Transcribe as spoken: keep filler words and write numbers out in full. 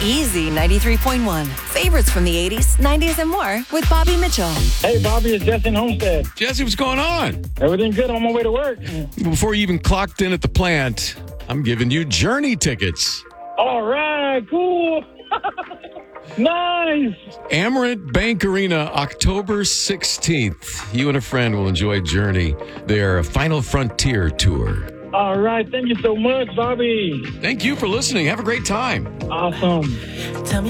Easy ninety-three point one. Favorites from the eighties, nineties, and more with Bobby Mitchell. Hey, Bobby, it's Jesse in Homestead. Jesse, what's going on? Everything good on my way to work. Before you even clocked in at the plant, I'm giving you Journey tickets. All right, cool. Nice. Amerant Bank Arena, October sixteenth. You and a friend will enjoy Journey, their Final Frontier tour. All right, thank you so much, Bobby. Thank you for listening. Have a great time. Awesome. Tell me